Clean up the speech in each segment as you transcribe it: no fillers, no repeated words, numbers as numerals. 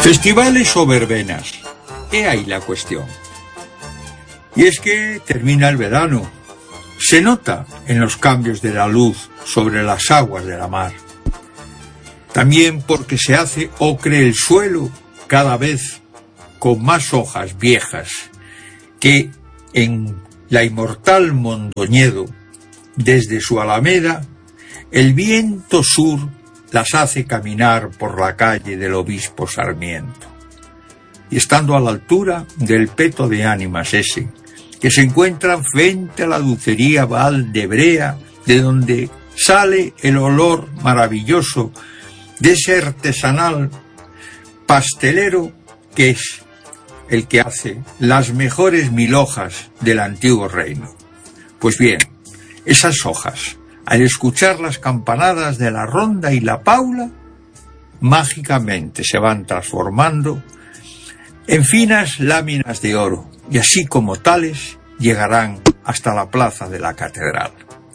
Festivales o verbenas, he ahí la cuestión. Y es que termina el verano, se nota en los cambios de la luz sobre las aguas de la mar. También porque se hace ocre el suelo cada vez con más hojas viejas, que en la inmortal Mondoñedo, desde su alameda, el viento sur las hace caminar por la calle del Obispo Sarmiento. Y estando a la altura del peto de ánimas ese, que se encuentran frente a la dulcería Valdebrea, de donde sale el olor maravilloso de ese artesanal pastelero que es el que hace las mejores 1000 hojas del antiguo reino. Pues bien, esas hojas, al escuchar las campanadas de la ronda y la paula, mágicamente se van transformando en finas láminas de oro, y así como tales llegarán hasta la plaza de la catedral.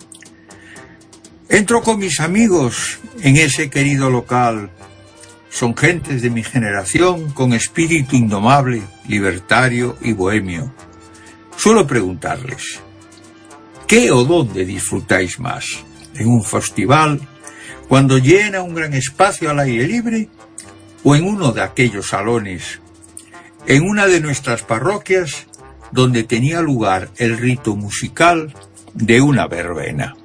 Entro con mis amigos en ese querido local. Son gentes de mi generación con espíritu indomable, libertario y bohemio. Suelo preguntarles: ¿qué o dónde disfrutáis más? ¿En un festival, cuando llena un gran espacio al aire libre, o en uno de aquellos salones, en una de nuestras parroquias, donde tenía lugar el rito musical de una verbena?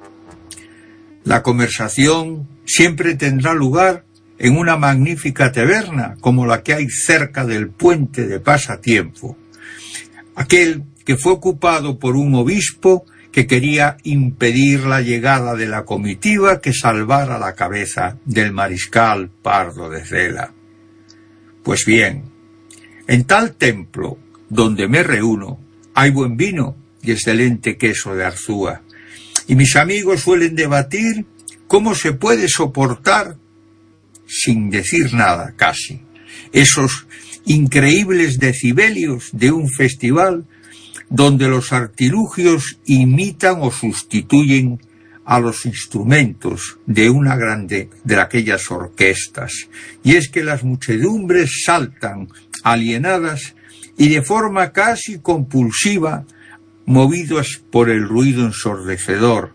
La conversación siempre tendrá lugar en una magnífica taberna como la que hay cerca del puente de Pasatiempo, aquel que fue ocupado por un obispo que quería impedir la llegada de la comitiva que salvara la cabeza del mariscal Pardo de Cela. Pues bien, en tal templo donde me reúno hay buen vino y excelente queso de Arzúa, y mis amigos suelen debatir cómo se puede soportar, sin decir nada casi, esos increíbles decibelios de un festival donde los artilugios imitan o sustituyen a los instrumentos de una grande de aquellas orquestas. Y es que las muchedumbres saltan alienadas y de forma casi compulsiva, movidos por el ruido ensordecedor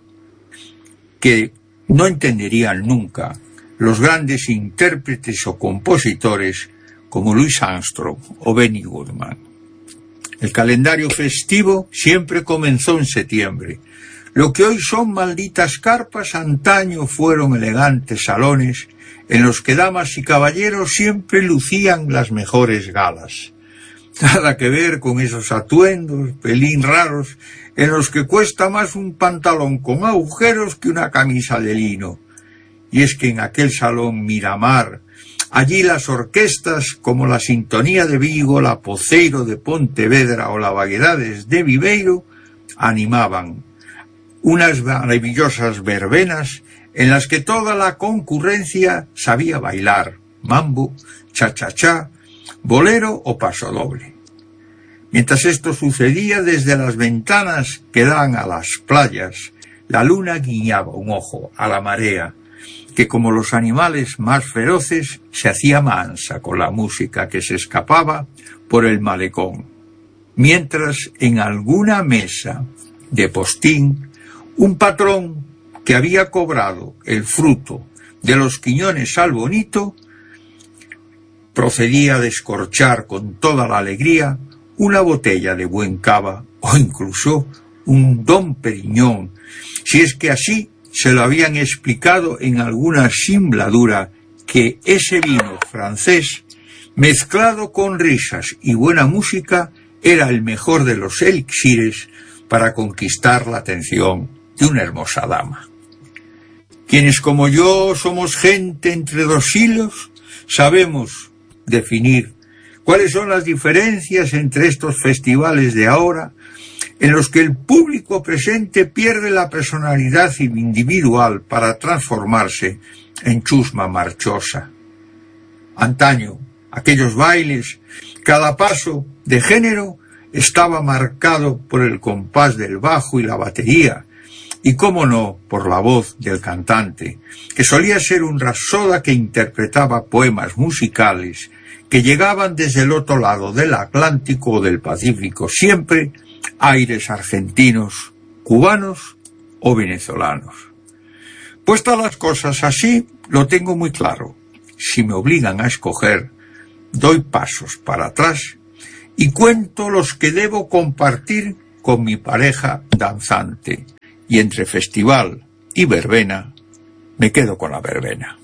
que no entenderían nunca los grandes intérpretes o compositores como Louis Armstrong o Benny Goodman. El calendario festivo siempre comenzó en septiembre. Lo que hoy son malditas carpas, antaño fueron elegantes salones en los que damas y caballeros siempre lucían las mejores galas. Nada que ver con esos atuendos pelín raros en los que cuesta más un pantalón con agujeros que una camisa de lino. Y es que en aquel salón Miramar, allí las orquestas como la Sintonía de Vigo, la Poceiro de Pontevedra o la Vaguedades de Viveiro animaban unas maravillosas verbenas en las que toda la concurrencia sabía bailar mambo, cha-cha-cha, bolero o pasodoble. Mientras esto sucedía, desde las ventanas que dan a las playas, la luna guiñaba un ojo a la marea, que como los animales más feroces se hacía mansa con la música que se escapaba por el malecón, mientras en alguna mesa de postín un patrón que había cobrado el fruto de los quiñones al bonito procedía a descorchar con toda la alegría una botella de buen cava o incluso un Dom Periñón, si es que así se lo habían explicado en alguna simbladura, que ese vino francés, mezclado con risas y buena música, era el mejor de los elixires para conquistar la atención de una hermosa dama. Quienes como yo somos gente entre dos hilos, sabemos definir cuáles son las diferencias entre estos festivales de ahora, en los que el público presente pierde la personalidad individual para transformarse en chusma marchosa. Antaño, aquellos bailes, cada paso de género estaba marcado por el compás del bajo y la batería, y cómo no, por la voz del cantante, que solía ser un rapsoda que interpretaba poemas musicales que llegaban desde el otro lado del Atlántico o del Pacífico, siempre aires argentinos, cubanos o venezolanos. Puestas las cosas así, lo tengo muy claro. Si me obligan a escoger, doy pasos para atrás y cuento los que debo compartir con mi pareja danzante. Y entre festival y verbena, me quedo con la verbena.